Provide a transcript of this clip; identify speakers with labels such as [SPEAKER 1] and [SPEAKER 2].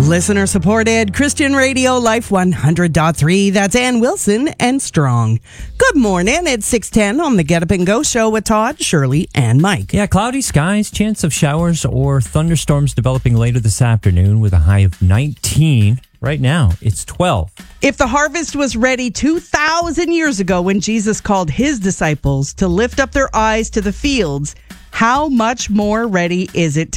[SPEAKER 1] Listener supported Christian Radio Life 100.3. That's Ann Wilson and Strong. Good morning. It's 6:10 on the Get Up and Go show with Todd, Shirley, and Mike.
[SPEAKER 2] Yeah, cloudy skies, chance of showers or thunderstorms developing later this afternoon with a high of 19. Right now, it's 12.
[SPEAKER 1] If the harvest was ready 2,000 years ago when Jesus called his disciples to lift up their eyes to the fields, how much more ready is it